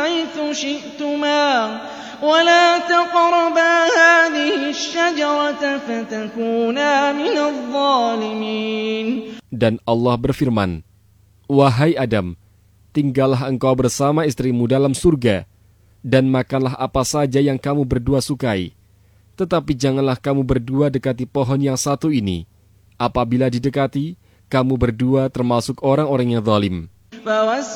حَيْثُ شِئْتُمَا وَلَا تَقْرَبَا هَٰذِهِ الشَّجَرَةَ فَتَكُونَا مِنَ الظَّالِمِينَ. Dan Allah berfirman, "Wahai Adam, tinggallah engkau bersama istrimu dalam surga, dan makanlah apa saja yang kamu berdua sukai. Tetapi janganlah kamu berdua dekati pohon yang satu ini. Apabila didekati, kamu berdua termasuk orang-orang yang zalim."